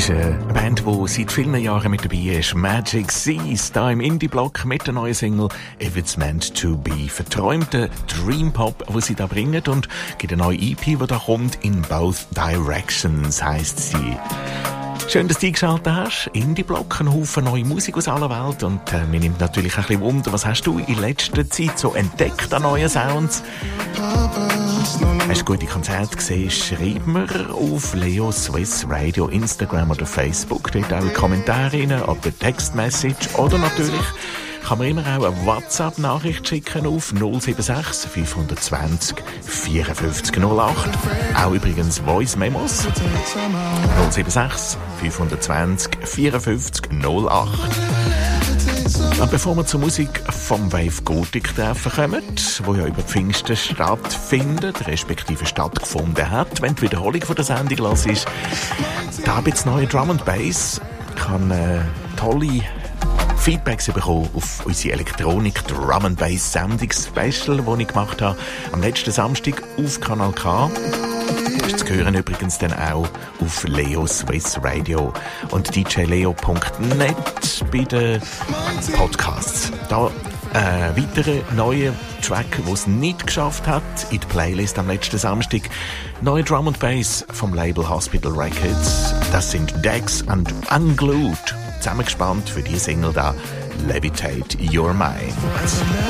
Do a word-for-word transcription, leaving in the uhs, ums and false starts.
ist eine Band, die seit vielen Jahren mit dabei ist. Magic Seas, da im Indie-Block mit der neuen Single If It's Meant To Be. Verträumte Dream-Pop, den sie da bringen, und gibt eine neue E P, die da kommt. In Both Directions heisst sie. Schön, dass du eingeschaltet hast. Indie-Block, ein Haufen neue Musik aus aller Welt. Und äh, mir nimmt natürlich ein bisschen Wunder, was hast du in letzter Zeit so entdeckt an neuen Sounds? Hast du gute Konzerte gesehen? Schreib mir auf Leo Swiss Radio, Instagram oder Facebook. Dort auch Kommentare rein, oder Textmessage. Oder natürlich kann man immer auch eine WhatsApp-Nachricht schicken auf null sieben sechs fünf zwei null vier fünf null acht. Auch übrigens Voice-Memos. null sieben sechs fünf zwei null vier fünf null acht. Und bevor wir zur Musik vom Wave Gothic Treffen kommen, wo ja über Pfingsten stattfindet, respektive stattgefunden hat, wenn die Wiederholung von der Sendung los ist, da habe ich jetzt neue Drum and Bass. Ich habe äh, tolle Feedbacks bekommen auf unsere Elektronik Drum and Bass Sendungs-Special, das ich gemacht habe am letzten Samstag auf Kanal K. Das ist zu hören übrigens dann auch auf Leo Swiss Radio und d j leo punkt net bei den Podcasts. Da ein äh, weiterer neuer Track, den es nicht geschafft hat, in die Playlist am letzten Samstag. Neue Drum and Bass vom Label Hospital Records. Das sind Dex und Unglued. Zusammengespannt für die Single da, Levitate Your Mind.